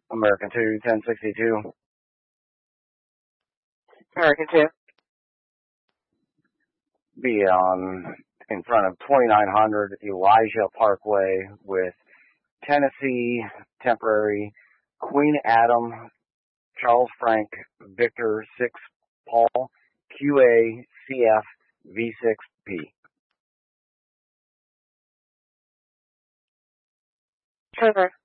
American 2, 1062. American 2. Be in front of 2900 Elijah Parkway with Tennessee Temporary, Queen Adam, Charles Frank, Victor 6 Paul, QA CF V6P. Trevor.